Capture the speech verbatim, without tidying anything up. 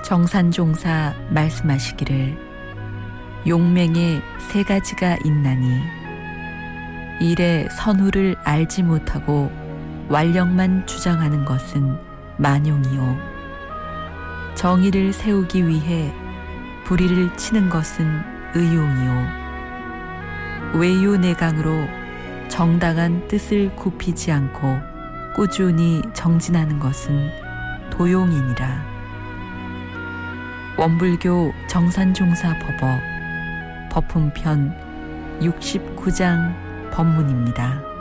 정산종사 말씀하시기를 용맹에 세 가지가 있나니 일의 선후를 알지 못하고 완력만 주장하는 것은 만용이요 정의를 세우기 위해 불의를 치는 것은 의용이요 외유내강으로 정당한 뜻을 굽히지 않고 꾸준히 정진하는 것은 도용이니라. 원불교 정산종사법어 법품편 육십구 장 법문입니다.